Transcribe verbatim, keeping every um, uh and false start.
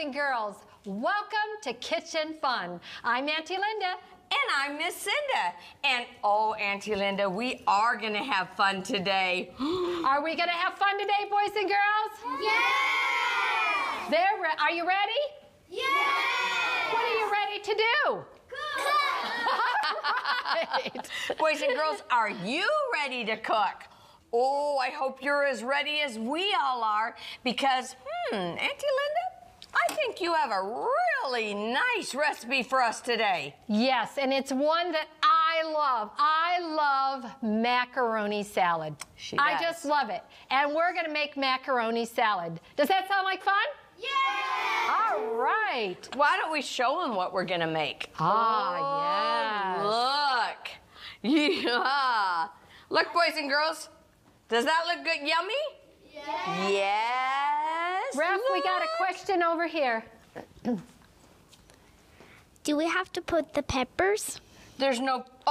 and girls, welcome to Kitchen Fun. I'm Auntie Linda. And I'm Miss Cinda. And oh, Auntie Linda, we are going to have fun today. Are we going to have fun today, boys and girls? Yeah! There, are you ready? Yeah! What are you ready to do? Right. Boys and girls, are you ready to cook? Oh, I hope you're as ready as we all are because, hmm, Auntie Linda, I think you have a really nice recipe for us today. Yes, and it's one that I love. I love macaroni salad. She I does. just love it. And we're going to make macaroni salad. Does that sound like fun? Yeah! All right. Why don't we show them what we're going to make? Ah, Oh, look. Yeah. Look, boys and girls. Does that look good? Yummy? Yeah! Yes. Ref, we got a look. question over here. Do we have to put the peppers? There's no...